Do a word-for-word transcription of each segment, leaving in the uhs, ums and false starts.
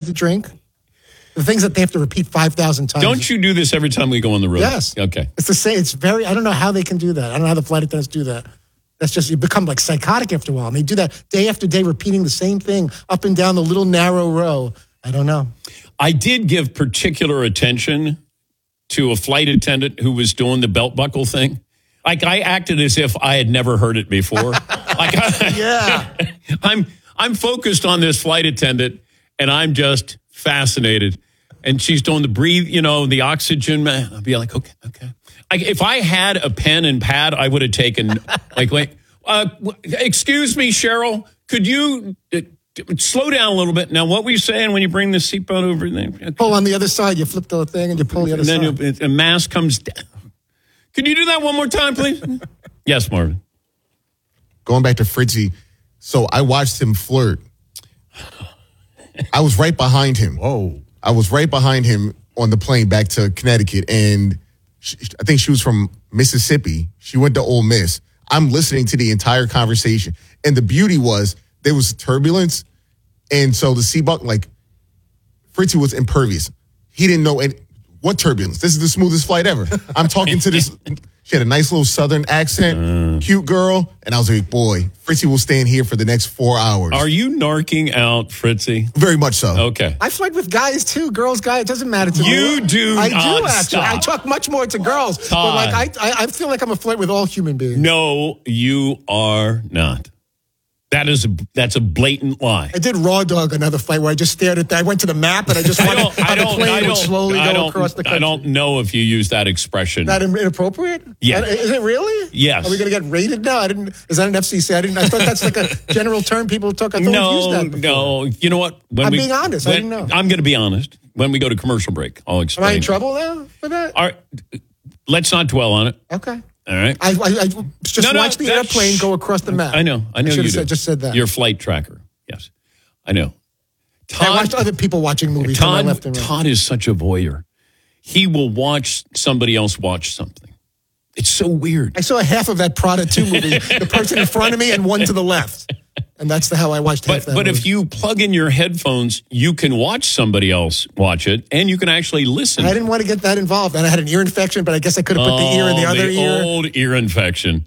to drink. The things that they have to repeat five thousand times. Don't you do this every time we go on the road? Yes. Okay. It's the same. It's very, I don't know how they can do that. I don't know how the flight attendants do that. That's just, you become like psychotic after a while. And they do that day after day, repeating the same thing up and down the little narrow row. I don't know. I did give particular attention to a flight attendant who was doing the belt buckle thing. Like, I acted as if I had never heard it before. Like, I, yeah. I'm, I'm focused on this flight attendant, and I'm just fascinated. And she's doing the breathe, you know, the oxygen. I'll be like, okay, okay. I, if I had a pen and pad, I would have taken, like, like uh, excuse me, Cheryl, could you uh, slow down a little bit? Now, what were you saying when you bring the seatbelt over there? Okay. Pull on the other side. You flip the thing and you pull the other and then side. And then a mask comes down. Could you do that one more time, please? Yes, Marvin. Going back to Fritzy, so I watched him flirt. I was right behind him. Whoa. I was right behind him on the plane back to Connecticut, and she, I think she was from Mississippi. She went to Ole Miss. I'm listening to the entire conversation, and the beauty was there was turbulence, and so the seatbelt, like, Fritzy was impervious. He didn't know any, what turbulence. This is the smoothest flight ever. I'm talking to this. She had a nice little Southern accent, uh, cute girl, and I was like, boy, Fritzy will stay in here for the next four hours. Are you narking out, Fritzy? Very much so. Okay. I flirt with guys, too. Girls, guys. It doesn't matter to me. You do I not do, actually. stop. I talk much more to girls. Todd. But, like, I, I, I feel like I'm a flirt with all human beings. No, you are not. That is a, that's a blatant lie. I did Raw Dog another flight where I just stared at that. I went to the map and I just wanted how the plane would slowly I go across the country. I don't know if you use that expression. That inappropriate? Yeah. Is it really? Yes. Are we going to get rated now? I didn't. Is that an F C C? I didn't. I thought that's like a general term people talk. I thought no, we've used that before. no. You know what? When I'm we, being honest. When, I didn't know. I'm going to be honest. When we go to commercial break, I'll explain. Am I in trouble now for that? All right. Let's not dwell on it. Okay. All right. I, I, I just no, no, watched the airplane go across the map. I know. I know I you should do. have just said that. Your flight tracker. Yes. I know. Todd, I watched other people watching movies. Todd, left and right. Todd is such a voyeur. He will watch somebody else watch something. It's so weird. I saw half of that Prada two movie. The person in front of me and one to the left. And that's the how I watched half But, that but movie. if you plug in your headphones, you can watch somebody else watch it, and you can actually listen. I didn't want to get that involved. And I had an ear infection, but I guess I could have put oh, the ear in the other the ear. old ear infection.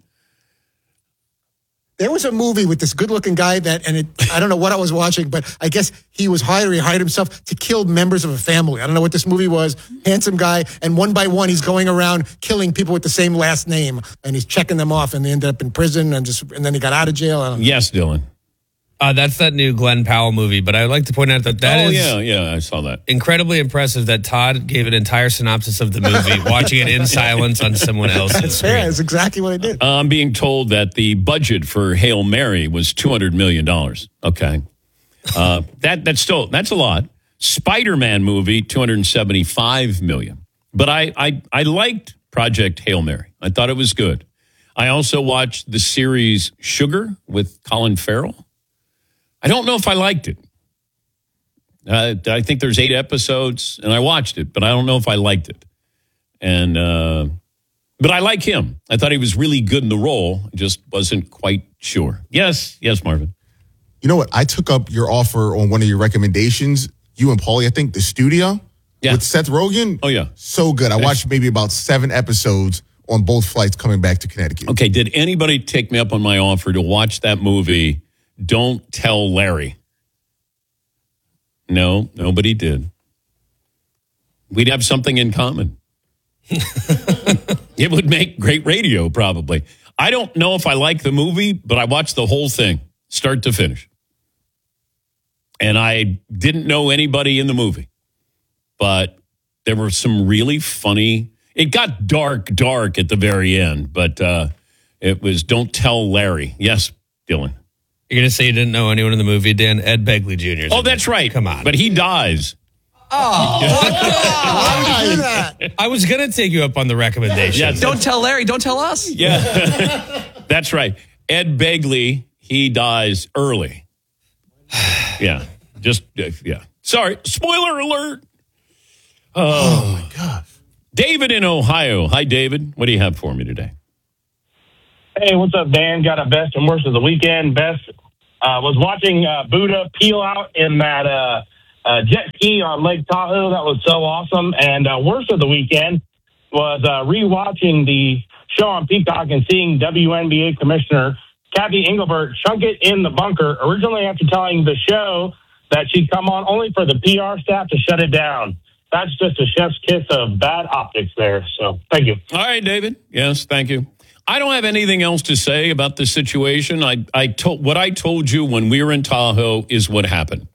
There was a movie with this good-looking guy that, and it, I don't know what I was watching, but I guess he was hired, he hired himself to kill members of a family. I don't know what this movie was. Handsome guy, and one by one, he's going around killing people with the same last name, and he's checking them off, and they ended up in prison, and just, and then he got out of jail. I don't know. Yes, Dylan. Uh, that's that new Glenn Powell movie, but I'd like to point out that that oh, is yeah, yeah, I saw that. incredibly impressive that Todd gave an entire synopsis of the movie, watching it in silence on someone else's That's screen. fair. That's exactly what I did. I'm being told that the budget for Hail Mary was two hundred million dollars. Okay. Uh, that that's still, that's a lot. Spider-Man movie, two hundred seventy-five million dollars. But I, I, I liked Project Hail Mary. I thought it was good. I also watched the series Sugar with Colin Farrell. I don't know if I liked it. Uh, I think there's eight episodes, and I watched it, but I don't know if I liked it. And uh, but I like him. I thought he was really good in the role. I just wasn't quite sure. Yes, yes, Marvin. You know what? I took up your offer on one of your recommendations. You and Paulie, I think, The Studio Yeah. with Seth Rogen. Oh, yeah. So good. I watched maybe about seven episodes on both flights coming back to Connecticut. Okay, did anybody take me up on my offer to watch that movie, Don't Tell Larry? No, nobody did. We'd have something in common. It would make great radio, probably. I don't know if I like the movie, but I watched the whole thing, start to finish. And I didn't know anybody in the movie. But there were some really funny... It got dark, dark at the very end, but uh, it was Don't Tell Larry. Yes, Dylan. You're going to say you didn't know anyone in the movie, Dan? Ed Begley Junior Oh, that's right. Come on. But he dies. Why would you do that? I was going to take you up on the recommendation. Yes. Don't tell Larry. Don't tell us. Yeah, that's right. Ed Begley, he dies early. Yeah, just, uh, yeah. Sorry, spoiler alert. Oh, Oh, my God. David in Ohio. Hi, David. What do you have for me today? Hey, what's up, Dan? Got a best and worst of the weekend. Best uh, was watching uh, Buddha peel out in that uh, uh, jet ski on Lake Tahoe. That was so awesome. And uh, worst of the weekend was uh, rewatching the show on Peacock and seeing W N B A Commissioner Kathy Engelbert chunk it in the bunker, originally after telling the show that she'd come on only for the P R staff to shut it down. That's just a chef's kiss of bad optics there. So thank you. All right, David. Yes, thank you. I don't have anything else to say about the situation. I, I told what I told you when we were in Tahoe is what happened.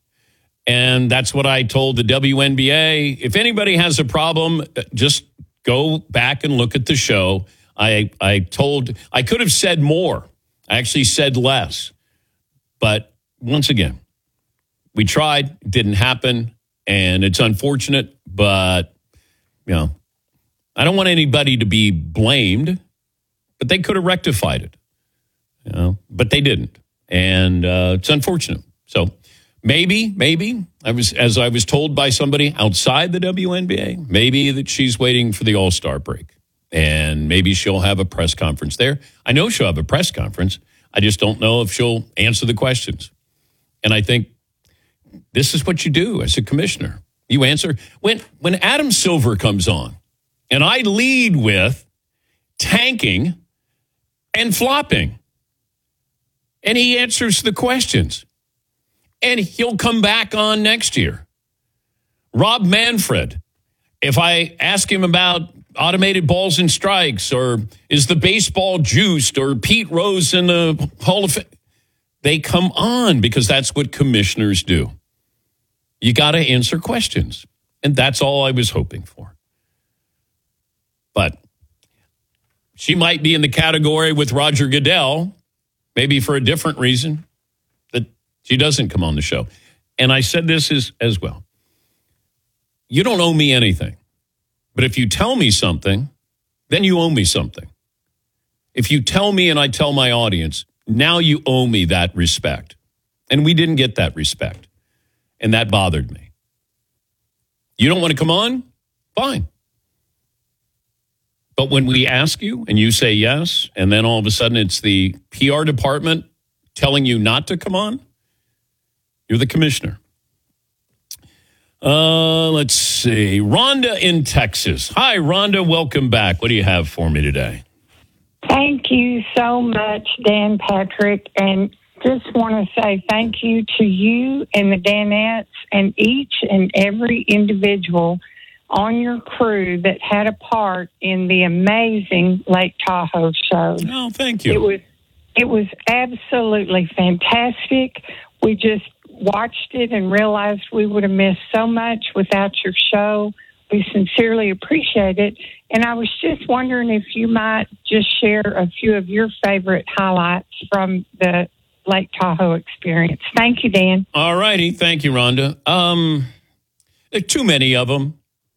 And that's what I told the W N B A. If anybody has a problem, just go back and look at the show. I I told, I could have said more. I actually said less. But once again, we tried, it didn't happen, and it's unfortunate, but, you know, I don't want anybody to be blamed, but they could have rectified it, you know, but they didn't, and uh, it's unfortunate. So maybe, maybe, I was, as I was told by somebody outside the W N B A, maybe that she's waiting for the All-Star break, and maybe she'll have a press conference there. I know she'll have a press conference. I just don't know if she'll answer the questions. And I think this is what you do as a commissioner. You answer. When when Adam Silver comes on, and I lead with tanking and flopping, and he answers the questions, and he'll come back on next year. Rob Manfred, if I ask him about automated balls and strikes, or is the baseball juiced, or Pete Rose in the Hall of Fame, they come on because that's what commissioners do. You got to answer questions. And that's all I was hoping for. But she might be in the category with Roger Goodell, maybe for a different reason, that she doesn't come on the show. And I said this as, as well. You don't owe me anything. But if you tell me something, then you owe me something. If you tell me and I tell my audience, now you owe me that respect. And we didn't get that respect. And that bothered me. You don't want to come on? Fine. But when we ask you and you say yes, and then all of a sudden it's the P R department telling you not to come on, you're the commissioner. Uh, let's see. Rhonda in Texas. Hi, Rhonda. Welcome back. What do you have for me today? Thank you so much, Dan Patrick. And just want to say thank you to you and the Danettes and each and every individual on your crew that had a part in the amazing Lake Tahoe show. Oh, thank you. It was, it was absolutely fantastic. We just watched it and realized we would have missed so much without your show. We sincerely appreciate it. And I was just wondering if you might just share a few of your favorite highlights from the Lake Tahoe experience. Thank you, Dan. All righty. Thank you, Rhonda. Um, there are too many of them.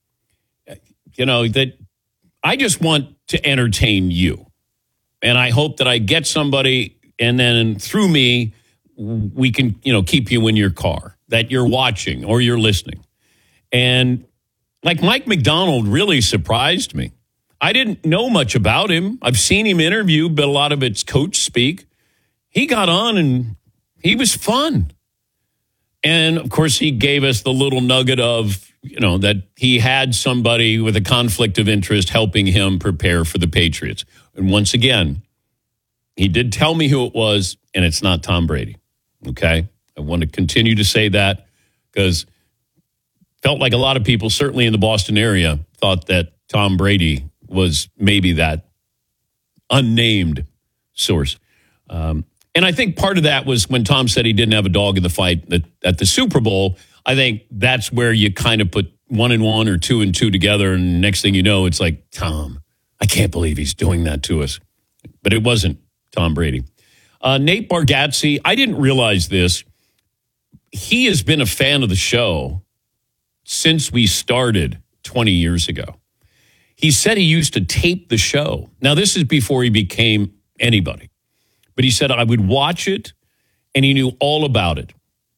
You know, that I just want to entertain you. And I hope that I get somebody, and then through me, we can, you know, keep you in your car, that you're watching or you're listening. And like Mike McDonald really surprised me. I didn't know much about him. I've seen him interview, but a lot of it's coach speak. He got on and he was fun. And of course, he gave us the little nugget of, you know, that he had somebody with a conflict of interest helping him prepare for the Patriots. And once again, he did tell me who it was, and it's not Tom Brady. Okay? I want to continue to say that because felt like a lot of people, certainly in the Boston area, thought that Tom Brady was maybe that unnamed source. Um, and I think part of that was when Tom said he didn't have a dog in the fight at, at the Super Bowl. I think that's where you kind of put one and one or two and two together, and next thing you know, it's like, Tom, I can't believe he's doing that to us. But it wasn't Tom Brady. Uh, Nate Bargatze, I didn't realize this. He has been a fan of the show since we started twenty years ago. He said he used to tape the show. Now, this is before he became anybody. But he said, I would watch it, and he knew all about it.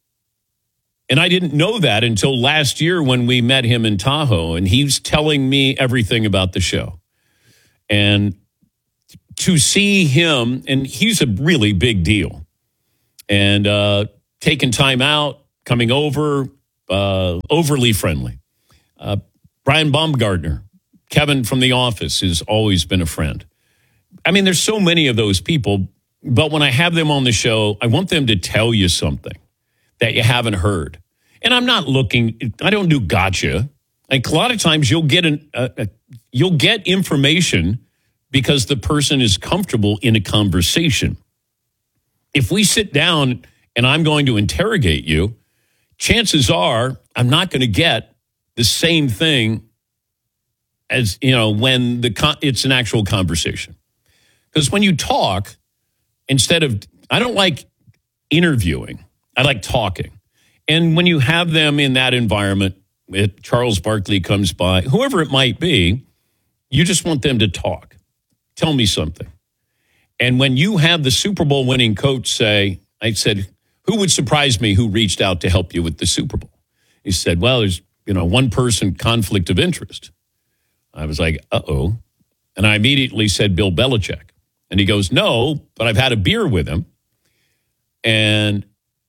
And I didn't know that until last year when we met him in Tahoe, and he was telling me everything about the show. And to see him, and he's a really big deal, and uh, taking time out, coming over, uh, overly friendly. Uh, Brian Baumgartner, Kevin from The Office, has always been a friend. I mean, there's so many of those people, but when I have them on the show, I want them to tell you something that you haven't heard. And I'm not looking, I don't do gotcha. Like a lot of times you'll get an, uh, uh, you'll get information because the person is comfortable in a conversation. If we sit down and I'm going to interrogate you, chances are I'm not going to get the same thing as, you know, when the con- it's an actual conversation. Because when you talk, instead of, I don't like interviewing, I like talking. And when you have them in that environment, if Charles Barkley comes by, whoever it might be, you just want them to talk. Tell me something. And when you have the Super Bowl winning coach say, I said, who would surprise me who reached out to help you with the Super Bowl? He said, well, there's, you know, one person conflict of interest. I was like, uh-oh. And I immediately said, Bill Belichick. And he goes, no, but I've had a beer with him. And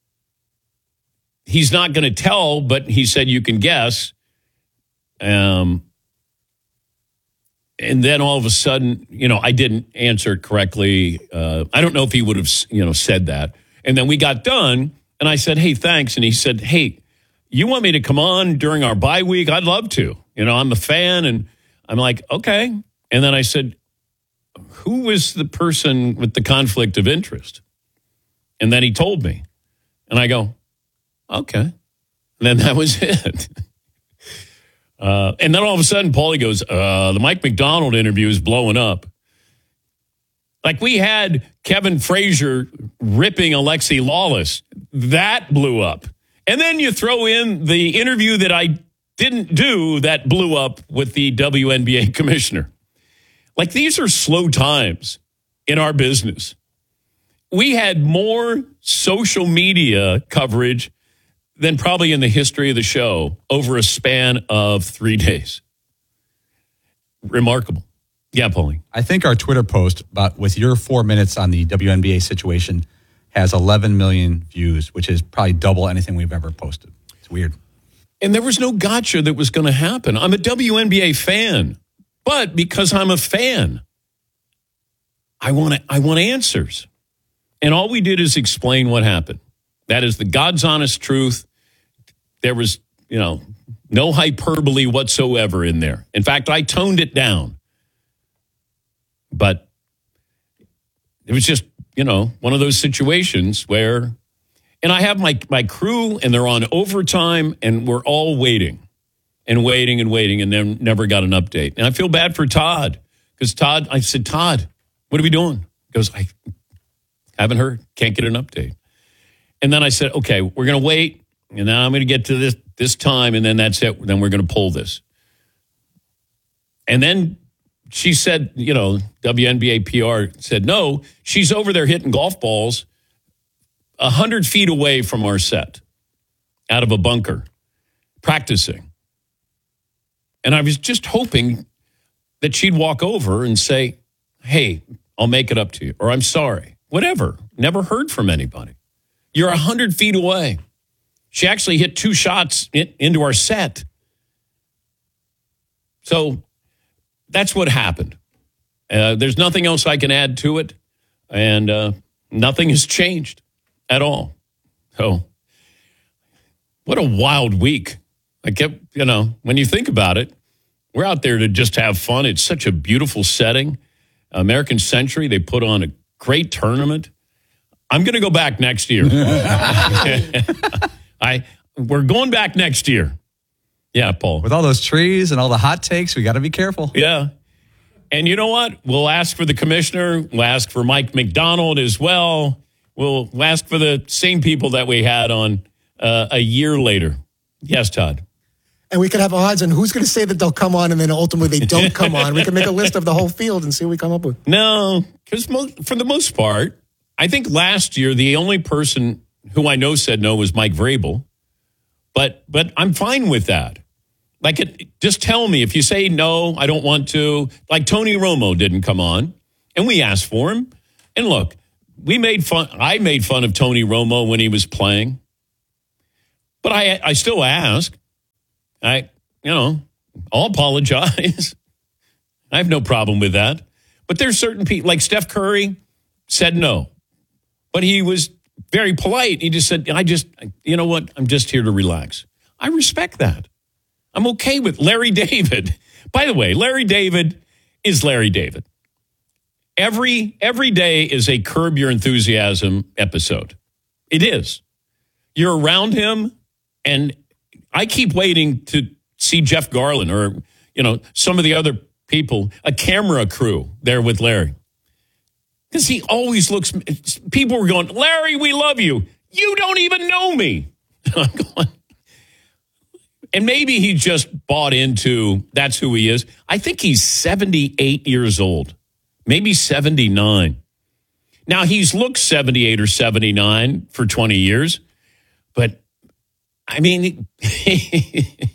he's not going to tell, but he said you can guess. Um, and then all of a sudden, you know, I didn't answer it correctly. Uh, I don't know if he would have, you know, said that. And then we got done, and I said, hey, thanks. And he said, hey, you want me to come on during our bye week? I'd love to. You know, I'm a fan. And I'm like, okay. And then I said, who was the person with the conflict of interest? And then he told me. And I go, okay. And then that was it. Uh, and then all of a sudden, Paulie goes, uh, the Mike McDonald interview is blowing up. Like we had Kevin Frazier ripping Alexi Lawless. That blew up. And then you throw in the interview that I didn't do that blew up with the W N B A commissioner. Like these are slow times in our business. We had more social media coverage than probably in the history of the show over a span of three days. Remarkable. Yeah, Paulie. I think our Twitter post about with your four minutes on the W N B A situation has eleven million views, which is probably double anything we've ever posted. It's weird. And there was no gotcha that was going to happen. I'm a W N B A fan, but because I'm a fan, I want I want answers. And all we did is explain what happened. That is the God's honest truth. There was, you know, no hyperbole whatsoever in there. In fact, I toned it down. But it was just, you know, one of those situations where, and I have my, my crew and they're on overtime and we're all waiting and waiting and waiting and then never got an update. And I feel bad for Todd because Todd, I said, Todd, what are we doing? He goes, I haven't heard, can't get an update. And then I said, okay, we're going to wait. And then I'm going to get to this, this time. And then that's it. Then we're going to pull this. And then she said, you know, W N B A P R said, no, she's over there hitting golf balls one hundred feet away from our set out of a bunker practicing. And I was just hoping that she'd walk over and say, hey, I'll make it up to you. Or I'm sorry. Whatever. Never heard from anybody. You're one hundred feet away. She actually hit two shots in, into our set. So that's what happened. Uh, there's nothing else I can add to it. And uh, nothing has changed at all. So what a wild week. I kept, you know, when you think about it, we're out there to just have fun. It's such a beautiful setting. American Century, they put on a great tournament. I'm going to go back next year. I we're going back next year. Yeah, Paul. With all those trees and all the hot takes, we got to be careful. Yeah. And you know what? We'll ask for the commissioner. We'll ask for Mike McDonald as well. We'll ask for the same people that we had on uh, a year later. Yes, Todd. And we could have odds on who's going to say that they'll come on and then ultimately they don't come on. We can make a list of the whole field and see what we come up with. No, because mo- for the most part, I think last year the only person who I know said no was Mike Vrabel. But but I'm fine with that. Like, it, just tell me if you say no, I don't want to. Like Tony Romo didn't come on, and we asked for him. And look, we made fun. I made fun of Tony Romo when he was playing. But I, I still ask. I, you know, I'll apologize. I have no problem with that. But there's certain people, like Steph Curry said no. But he was very polite. He just said, I just, you know what? I'm just here to relax. I respect that. I'm okay with Larry David. By the way, Larry David is Larry David. Every every day is a Curb Your Enthusiasm episode. It is. You're around him, and I keep waiting to see Jeff Garlin or, you know, some of the other people, a camera crew there with Larry. Because he always looks, people were going, Larry, we love you. You don't even know me. I'm going, and maybe he just bought into that's who he is. I think he's seventy-eight years old, maybe seventy-nine. Now, he's looked seventy-eight or seventy-nine for twenty years, but I mean, if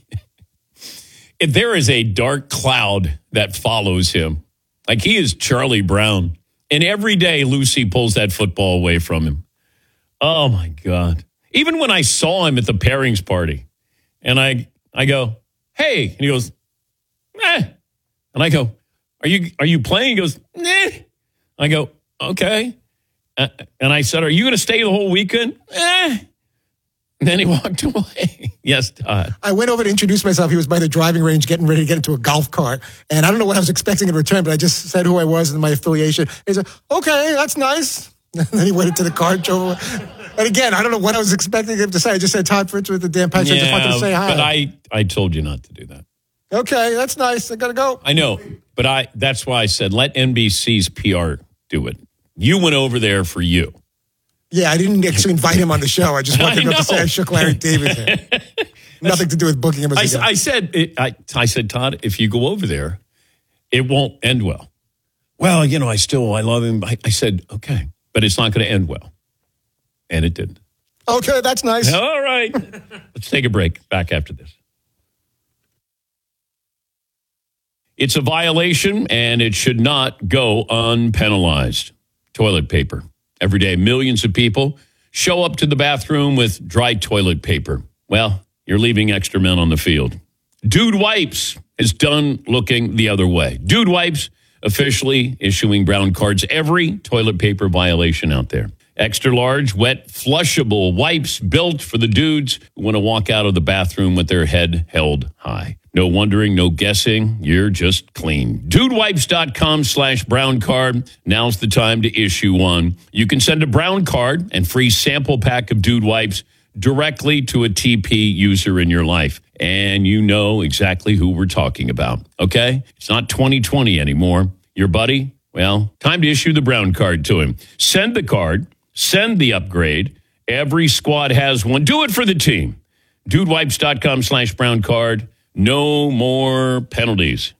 there is a dark cloud that follows him, like he is Charlie Brown, and every day Lucy pulls that football away from him. Oh, my God. Even when I saw him at the pairings party, and I I go, hey, and he goes, eh. And I go, are you are you playing? He goes, nah. I go, okay. Uh, and I said, are you going to stay the whole weekend? Eh. And then he walked away. Yes, Todd. I went over to introduce myself. He was by the driving range getting ready to get into a golf cart. And I don't know what I was expecting in return, but I just said who I was and my affiliation. He said, okay, that's nice. And then he went into the car, drove away. And again, I don't know what I was expecting him to say. I just said Todd Fritz with the damn patch. Yeah, I just wanted to say hi. But I, I told you not to do that. Okay, that's nice. I got to go. I know, but I that's why I said let N B C's P R do it. You went over there for you. Yeah, I didn't actually invite him on the show. I just wanted I him to say I shook Larry David there. Nothing to do with booking him as I, a guest. I said, it, I, I said, Todd, if you go over there, it won't end well. Well, you know, I still, I love him. I, I said, okay, but it's not going to end well. And it didn't. Okay, that's nice. All right. Let's take a break. Back after this. It's a violation, and it should not go unpenalized. Toilet paper. Every day, millions of people show up to the bathroom with dry toilet paper. Well, you're leaving extra men on the field. Dude Wipes is done looking the other way. Dude Wipes officially issuing brown cards every toilet paper violation out there. Extra large, wet, flushable wipes built for the dudes who want to walk out of the bathroom with their head held high. No wondering, no guessing. You're just clean. Dudewipes.com slash brown card. Now's the time to issue one. You can send a brown card and free sample pack of Dude Wipes directly to a T P user in your life. And you know exactly who we're talking about, okay? It's not twenty twenty anymore. Your buddy, well, time to issue the brown card to him. Send the card. Send the upgrade. Every squad has one. Do it for the team. Dudewipes.com slash brown card. No more penalties.